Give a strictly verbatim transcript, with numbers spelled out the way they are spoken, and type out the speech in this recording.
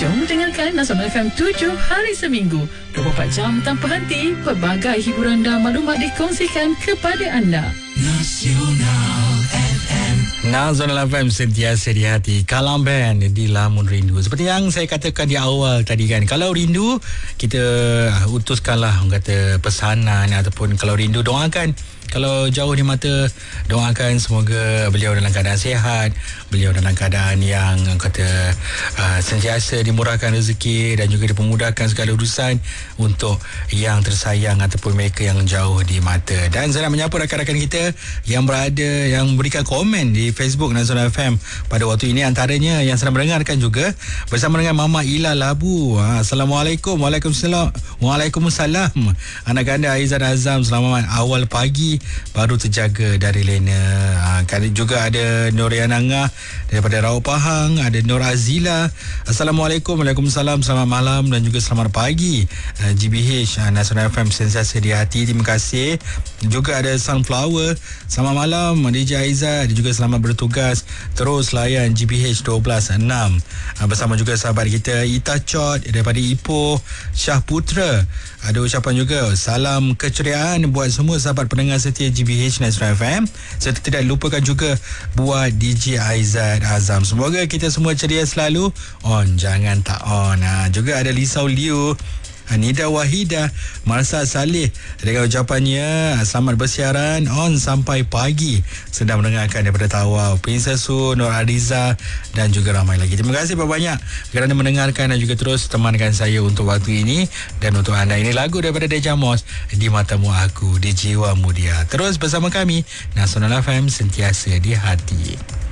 Jom dengarkan Nasional F M tujuh hari seminggu, dua puluh empat jam tanpa henti. Pelbagai hiburan dan maklumat dikongsikan kepada anda. Nasional F M. Nasional F M sentiasa di hati. Kalam Band di Lamun Rindu. Seperti yang saya katakan di awal tadi kan, kalau rindu kita utuskanlah orang kata pesanan, ataupun kalau rindu doakan. Kalau jauh di mata, doakan semoga beliau dalam keadaan sihat, beliau dalam keadaan yang kata uh, sentiasa dimurahkan rezeki dan juga dipermudahkan segala urusan untuk yang tersayang ataupun mereka yang jauh di mata. Dan saya nak menyapa rakan-rakan kita yang berada, yang memberikan komen di Facebook Nasional F M pada waktu ini, antaranya yang sedang mendengarkan juga bersama dengan Mama Ila Labu. Ha, Assalamualaikum. Waalaikumsalam. Waalaikumsalam. Anak ganda Aizat Azam, selamat awal pagi, baru terjaga dari Lena. Ha, kan juga ada Noriana Ngah daripada Raub Pahang, ada Nur Azila. Assalamualaikum. Waalaikumsalam. Selamat malam dan juga selamat pagi. uh, G B H uh, Nasional F M sentiasa di hati. Terima kasih. Juga ada Sunflower, selamat malam D J Aizat, juga selamat bertugas terus layan G B H satu dua enam. uh, Bersama juga sahabat kita Ita Chot daripada Ipoh, Syah Putra. Ada ucapan juga salam keceriaan buat semua sahabat pendengar setia G B H Nasional F M, serta tidak lupakan juga buat D J Aizat Azam. Semoga kita semua ceria selalu. On, jangan tak on. Ha, juga ada Lisau Liu, Nida Wahidah, Marsa Saleh dengan ucapannya selamat bersiaran on sampai pagi, sedang mendengarkan daripada Tawau, Princess Su, Nur Ariza dan juga ramai lagi. Terima kasih banyak kerana mendengarkan dan juga terus temankan saya untuk waktu ini dan untuk anda. Ini lagu daripada Deja Moss, Di Matamu Aku, Di Jiwamu Dia. Terus bersama kami, Nasional F M sentiasa di hati.